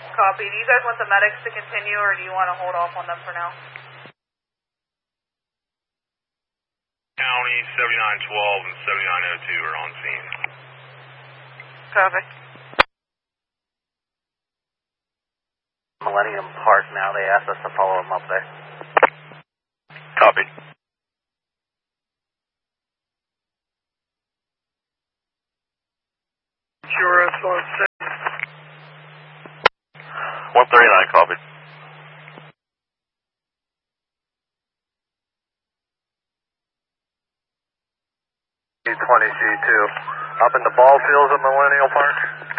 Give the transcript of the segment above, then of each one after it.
Copy. Do you guys want the medics to continue, or do you want to hold off on them for now? County 7912 and 7902 are on scene. Copy. Millennium Park now, they asked us to follow them up there. Copy. QRS on 139, copy. G20G2. Up in the ball fields at Millennial Park?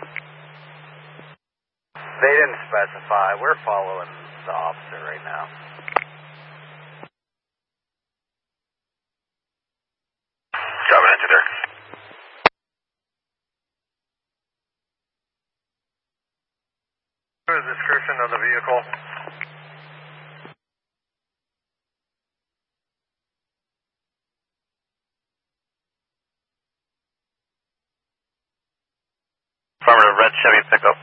They didn't specify. We're following the officer right now. Copy, enter there. What is the description of the vehicle? Affirmative, red Chevy pickup.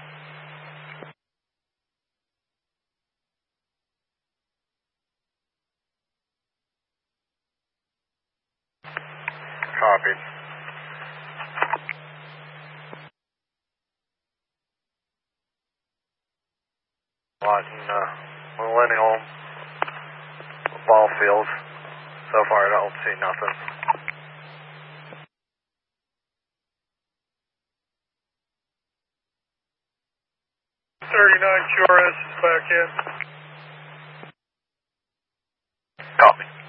Copied. Watching Millennial ball fields. So far I don't see nothing. QRS is back in. Copy.